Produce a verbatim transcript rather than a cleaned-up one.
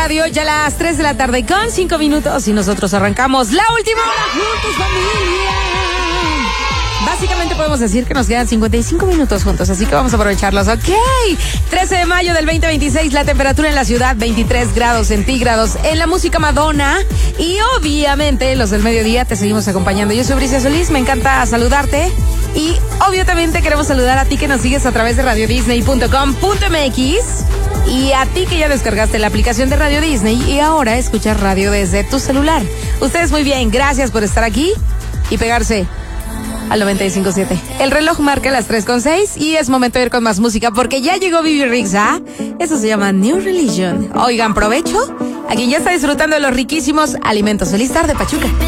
Radio, ya las tres de la tarde con cinco minutos y nosotros arrancamos la última hora juntos, familia. Básicamente podemos decir que nos quedan cincuenta y cinco minutos juntos, así que vamos a aprovecharlos, ¿ok? trece de mayo del veinte veintiséis, la temperatura en la ciudad, veintitrés grados centígrados. En la música, Madonna. Y obviamente, los del mediodía te seguimos acompañando. Yo soy Bricia Solís, me encanta saludarte. Y obviamente queremos saludar a ti que nos sigues a través de radio disney punto com punto m x y a ti que ya descargaste la aplicación de Radio Disney y ahora escuchas radio desde tu celular. Ustedes muy bien, gracias por estar aquí y pegarse al noventa y cinco punto siete. El reloj marca las tres con seis y es momento de ir con más música porque ya llegó Bibi Rexha. Eso se llama New Religion. Oigan, provecho a quien ya está disfrutando de los riquísimos alimentos. Feliz tarde, Pachuca.